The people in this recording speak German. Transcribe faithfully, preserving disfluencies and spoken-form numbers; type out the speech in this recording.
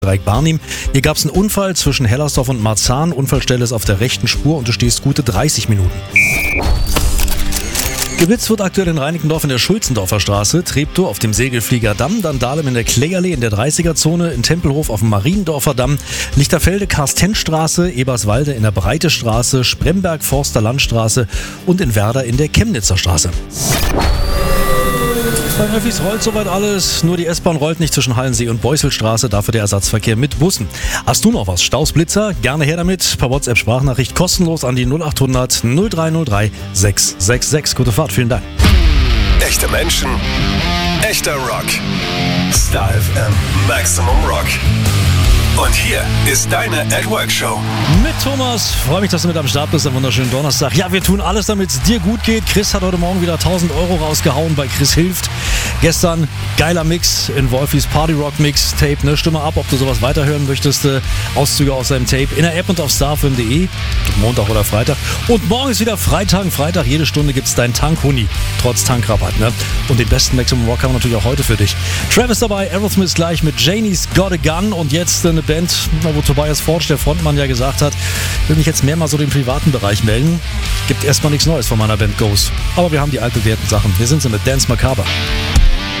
Dreieck Barnim. Hier gab es einen Unfall zwischen Hellersdorf und Marzahn. Unfallstelle ist auf der rechten Spur und du stehst gute dreißig Minuten. Geblitzt wird aktuell in Reinickendorf in der Schulzendorfer Straße, Treptow auf dem Segelflieger Damm, dann Dahlem in der Klägerlee in der dreißiger-Zone, in Tempelhof auf dem Mariendorfer Damm, Lichterfelde Karstenstraße, Eberswalde in der Breite Straße, Spremberg Forster Landstraße und in Werder in der Chemnitzer Straße. Bei Öffis rollt soweit alles, nur die S-Bahn rollt nicht zwischen Hallensee und Beuselstraße, dafür der Ersatzverkehr mit Bussen. Hast du noch was? Staus, Blitzer? Gerne her damit. Per WhatsApp-Sprachnachricht kostenlos an die null acht hundert null drei null drei sechs sechs sechs. Gute Fahrt, vielen Dank. Echte Menschen, echter Rock. Star F M Maximum Rock. Und hier ist deine At Work Show. Mit Thomas. Freue mich, dass du mit am Start bist am wunderschönen Donnerstag. Ja, wir tun alles, damit es dir gut geht. Chris hat heute Morgen wieder tausend Euro rausgehauen bei Chris Hilft. Gestern geiler Mix in Wolfis Party Rock Mix Tape. Ne? Stimme ab, ob du sowas weiterhören möchtest. Äh, Auszüge aus seinem Tape in der App und auf starfm punkt de. Montag oder Freitag. Und morgen ist wieder Freitag. Freitag, jede Stunde gibt es deinen Tank-Huni. Trotz Tankrabatt. Ne? Und den besten Maximum Rock haben wir natürlich auch heute für dich. Travis dabei, Aerosmith gleich mit Janie's Got a Gun. Und jetzt eine Band, wo Tobias Forge, der Frontmann, ja gesagt hat, will mich jetzt mehr mal so den privaten Bereich melden. Gibt erstmal nichts Neues von meiner Band Ghost. Aber wir haben die altbewährten Sachen. Hier sind sie mit Dance Macabre.